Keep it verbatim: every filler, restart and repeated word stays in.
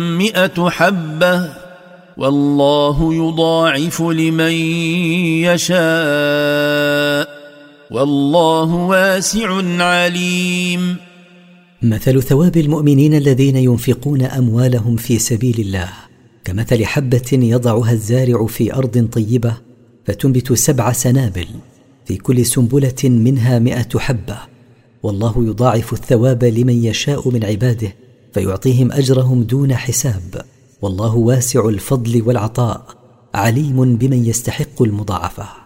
مئة حبة والله يضاعف لمن يشاء والله واسع عليم. مثل ثواب المؤمنين الذين ينفقون أموالهم في سبيل الله كمثل حبة يضعها الزارع في أرض طيبة فتنبت سبع سنابل في كل سنبلة منها مئة حبة، والله يضاعف الثواب لمن يشاء من عباده فيعطيهم أجرهم دون حساب، والله واسع الفضل والعطاء عليم بمن يستحق المضاعفة.